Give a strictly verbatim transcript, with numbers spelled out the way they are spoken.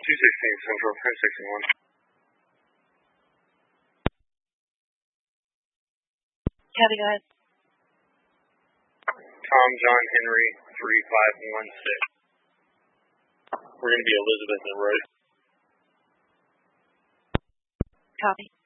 two sixteen Central, ten sixty-one. Copy, guys. Tom John Henry, three five one six. We're going to be Elizabeth and Roy. Copy.